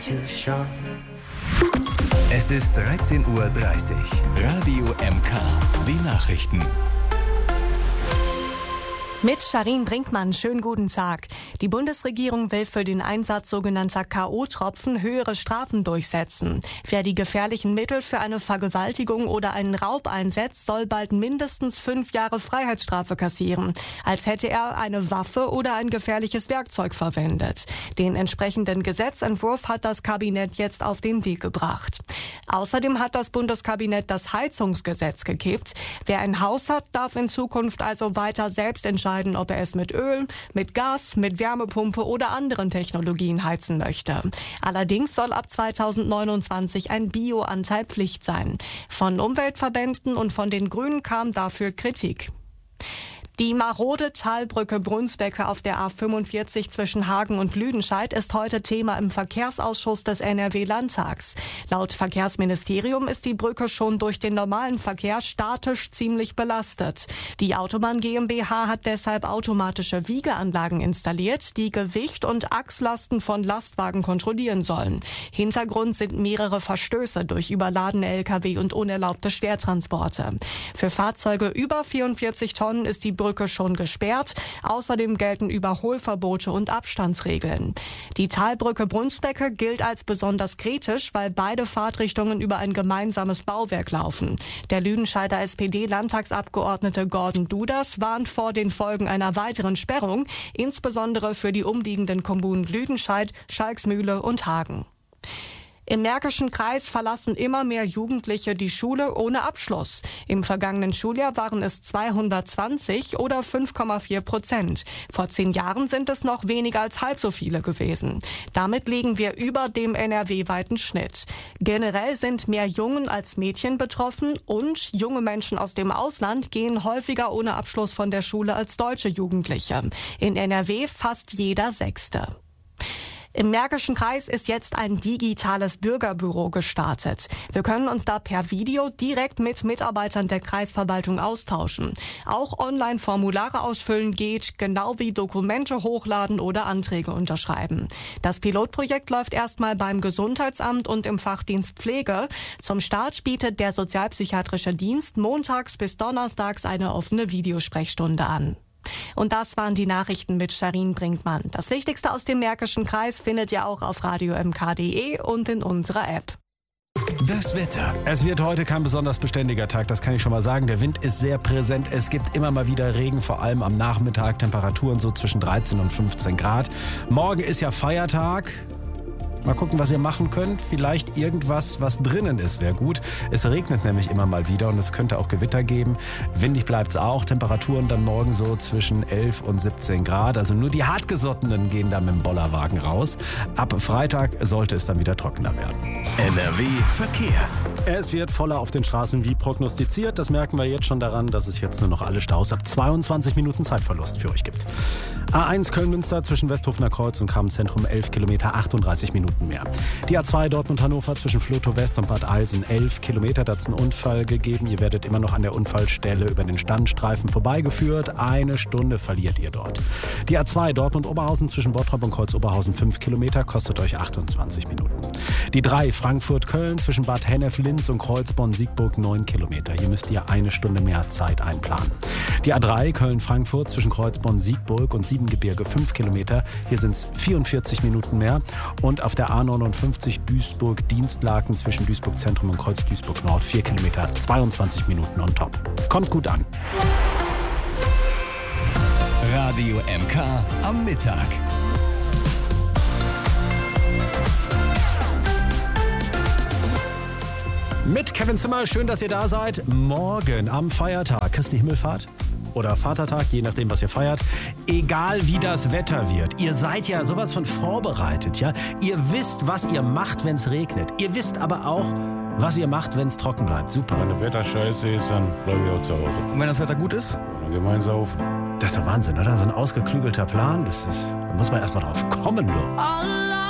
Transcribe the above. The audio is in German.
Es ist 13:30 Uhr. Radio MK. Die Nachrichten. Mit Sharin Brinkmann, schönen guten Tag. Die Bundesregierung will für den Einsatz sogenannter K.O.-Tropfen höhere Strafen durchsetzen. Wer die gefährlichen Mittel für eine Vergewaltigung oder einen Raub einsetzt, soll bald mindestens 5 Jahre Freiheitsstrafe kassieren, als hätte er eine Waffe oder ein gefährliches Werkzeug verwendet. Den entsprechenden Gesetzentwurf hat das Kabinett jetzt auf den Weg gebracht. Außerdem hat das Bundeskabinett das Heizungsgesetz gekippt. Wer ein Haus hat, darf in Zukunft also weiter selbst entscheiden, ob er es mit Öl, mit Gas, mit Wärmepumpe oder anderen Technologien heizen möchte. Allerdings soll ab 2029 ein Bioanteil Pflicht sein. Von Umweltverbänden und von den Grünen kam dafür Kritik. Die marode Talbrücke Brunsbecke auf der A45 zwischen Hagen und Lüdenscheid ist heute Thema im Verkehrsausschuss des NRW-Landtags. Laut Verkehrsministerium ist die Brücke schon durch den normalen Verkehr statisch ziemlich belastet. Die Autobahn GmbH hat deshalb automatische Wiegeanlagen installiert, die Gewicht und Achslasten von Lastwagen kontrollieren sollen. Hintergrund sind mehrere Verstöße durch überladene Lkw und unerlaubte Schwertransporte. Für Fahrzeuge über 44 Tonnen ist die Brücke schon gesperrt. Außerdem gelten Überholverbote und Abstandsregeln. Die Talbrücke Brunsbecke gilt als besonders kritisch, weil beide Fahrtrichtungen über ein gemeinsames Bauwerk laufen. Der Lüdenscheider SPD-Landtagsabgeordnete Gordon Dudas warnt vor den Folgen einer weiteren Sperrung, insbesondere für die umliegenden Kommunen Lüdenscheid, Schalksmühle und Hagen. Im Märkischen Kreis verlassen immer mehr Jugendliche die Schule ohne Abschluss. Im vergangenen Schuljahr waren es 220 oder 5,4%. Vor 10 Jahren sind es noch weniger als halb so viele gewesen. Damit liegen wir über dem NRW-weiten Schnitt. Generell sind mehr Jungen als Mädchen betroffen und junge Menschen aus dem Ausland gehen häufiger ohne Abschluss von der Schule als deutsche Jugendliche. In NRW fast jeder Sechste. Im Märkischen Kreis ist jetzt ein digitales Bürgerbüro gestartet. Wir können uns da per Video direkt mit Mitarbeitern der Kreisverwaltung austauschen. Auch Online-Formulare ausfüllen geht, genau wie Dokumente hochladen oder Anträge unterschreiben. Das Pilotprojekt läuft erstmal beim Gesundheitsamt und im Fachdienst Pflege. Zum Start bietet der Sozialpsychiatrische Dienst montags bis donnerstags eine offene Videosprechstunde an. Und das waren die Nachrichten mit Sharin Brinkmann. Das Wichtigste aus dem Märkischen Kreis findet ihr auch auf radiomk.de und in unserer App. Das Wetter. Es wird heute kein besonders beständiger Tag, das kann ich schon mal sagen. Der Wind ist sehr präsent. Es gibt immer mal wieder Regen, vor allem am Nachmittag. Temperaturen so zwischen 13 und 15 Grad. Morgen ist ja Feiertag. Mal gucken, was ihr machen könnt. Vielleicht irgendwas, was drinnen ist, wäre gut. Es regnet nämlich immer mal wieder und es könnte auch Gewitter geben. Windig bleibt es auch. Temperaturen dann morgen so zwischen 11 und 17 Grad. Also nur die Hartgesottenen gehen da mit dem Bollerwagen raus. Ab Freitag sollte es dann wieder trockener werden. NRW Verkehr. Es wird voller auf den Straßen wie prognostiziert. Das merken wir jetzt schon daran, dass es jetzt nur noch alle Staus ab 22 Minuten Zeitverlust für euch gibt. A1 Köln-Münster zwischen Westhofener Kreuz und Kammenzentrum 11 Kilometer, 38 Minuten mehr. Die A2 Dortmund-Hannover zwischen Vlotho West und Bad Eilsen 11 Kilometer. Da hat es einen Unfall gegeben. Ihr werdet immer noch an der Unfallstelle über den Standstreifen vorbeigeführt. 1 Stunde verliert ihr dort. Die A2 Dortmund-Oberhausen zwischen Bottrop und Kreuz-Oberhausen 5 Kilometer, kostet euch 28 Minuten. Die 3 Frankfurt-Köln zwischen Bad Hennef-Linz und Kreuzborn-Siegburg 9 Kilometer. Hier müsst ihr 1 Stunde mehr Zeit einplanen. Die A3 Köln-Frankfurt zwischen Kreuzborn-Siegburg und Siebengebirge 5 Kilometer. Hier sind es 44 Minuten mehr. Und auf der A59 Duisburg-Dienstlaken zwischen Duisburg Zentrum und Kreuz Duisburg Nord 4 Kilometer, 22 Minuten on top. Kommt gut an. Radio MK am Mittag. Mit Kevin Zimmer, schön, dass ihr da seid. Morgen am Feiertag, Christi Himmelfahrt oder Vatertag, je nachdem, was ihr feiert. Egal wie das Wetter wird, ihr seid ja sowas von vorbereitet, ja? Ihr wisst, was ihr macht, wenn es regnet. Ihr wisst aber auch, was ihr macht, wenn es trocken bleibt. Super. Wenn das Wetter scheiße ist, dann bleibe ich auch zu Hause. Und wenn das Wetter gut ist? Dann gehen wir ins Saufen. Das ist der Wahnsinn, oder? So ein ausgeklügelter Plan, da muss man erstmal drauf kommen, du.